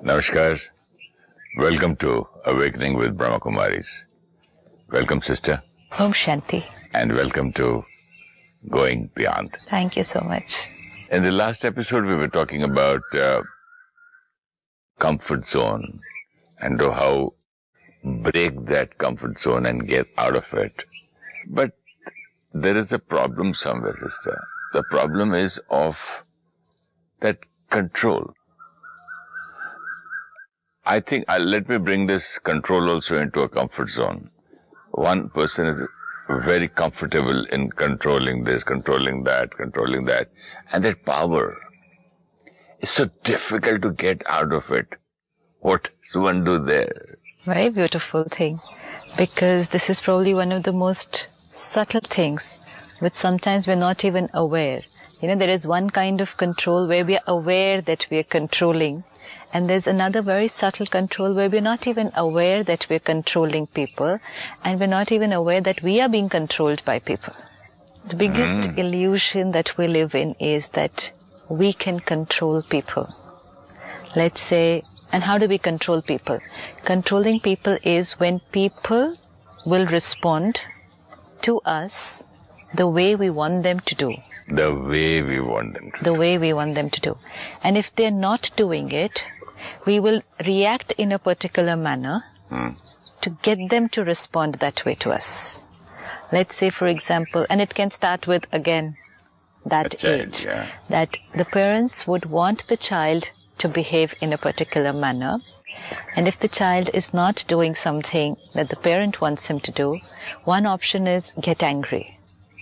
Namaskar. Welcome to Awakening with Brahma Kumaris. Welcome, sister. Om Shanti. And welcome to Going Beyond. Thank you so much. In the last episode, we were talking about comfort zone and how break that comfort zone and get out of it. But there is a problem somewhere, sister. The problem is of that control. I think, let me bring this control also into a comfort zone. One person is very comfortable in controlling this, controlling that. And that power is so difficult to get out of it. What does one do there? Very beautiful thing. Because this is probably one of the most subtle things which sometimes we're not even aware. There is one kind of control where we are aware that we are controlling. And there's another very subtle control where we're not even aware that we're controlling people. And we're not even aware that we are being controlled by people. The biggest illusion that we live in is that we can control people. Let's say, and how do we control people? Controlling people is when people will respond to us the way we want them to do. The way we want them to. The way we want them to do. And if they're not doing it, we will react in a particular manner to get them to respond that way to us. Let's say, for example, and it can start with, again, that age. Yeah. That the parents would want the child to behave in a particular manner. And if the child is not doing something that the parent wants him to do, one option is get angry.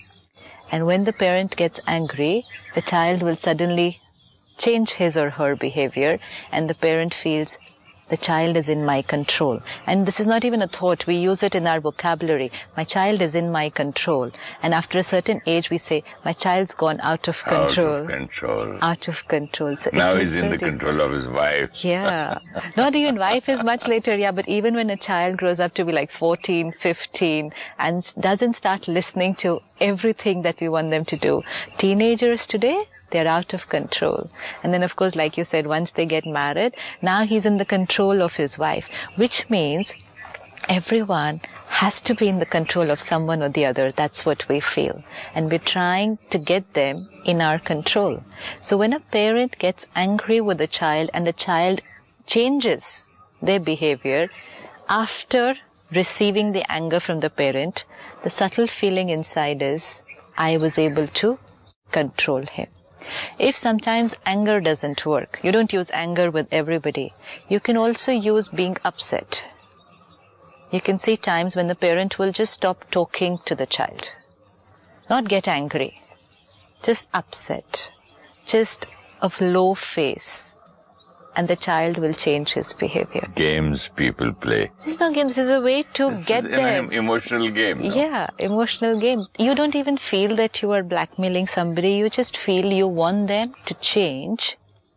And when the parent gets angry, the child will suddenly change his or her behavior, and the parent feels the child is in my control. And this is not even a thought. We use it in our vocabulary. My child is in my control. And after a certain age, we say, my child's gone out of control. Out of control. So now he's in the control of his wife. Yeah. Not even wife is much later, yeah. But even when a child grows up to be like 14, 15, and doesn't start listening to everything that we want them to do. Teenagers today, they're out of control. And then, of course, like you said, once they get married, now he's in the control of his wife, which means everyone has to be in the control of someone or the other. That's what we feel. And we're trying to get them in our control. So when a parent gets angry with a child and the child changes their behavior after receiving the anger from the parent, the subtle feeling inside is, I was able to control him. If sometimes anger doesn't work, you don't use anger with everybody. You can also use being upset. You can see times when the parent will just stop talking to the child. Not get angry. Just upset. Just a low face. And the child will change his behavior. Games people play. This is not games. This is a way to get them. An emotional game. No? Yeah, emotional game. You don't even feel that you are blackmailing somebody. You just feel you want them to change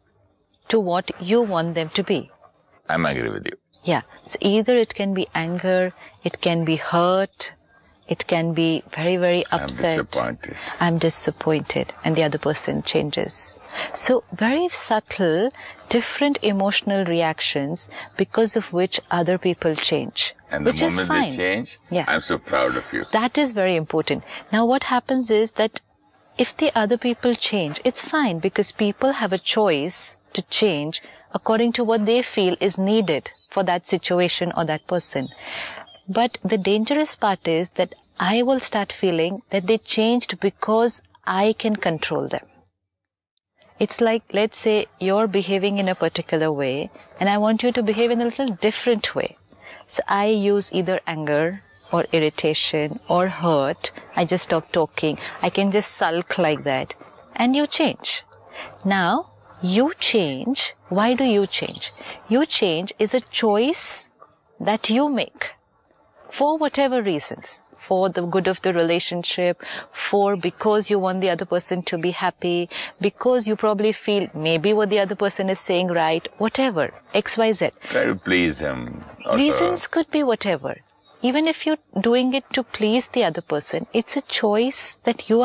to what you want them to be. I'm agree with you. Yeah. So either it can be anger, it can be hurt, it can be very, very upset. I'm disappointed. And the other person changes. So very subtle, different emotional reactions because of which other people change. And which the is moment fine. they change, Yeah. I'm so proud of you. That is very important. Now what happens is that if the other people change, it's fine because people have a choice to change according to what they feel is needed for that situation or that person. But the dangerous part is that I will start feeling that they changed because I can control them. It's like, let's say you're behaving in a particular way and I want you to behave in a little different way. So I use either anger or irritation or hurt. I just stop talking. I can just sulk like that. And you change. Now, you change. Why do you change? You change is a choice that you make. For whatever reasons, for the good of the relationship, because you want the other person to be happy, because you probably feel maybe what the other person is saying right, whatever, X, Y, Z. Try to please him. Reasons could be whatever. Even if you're doing it to please the other person, it's a choice that you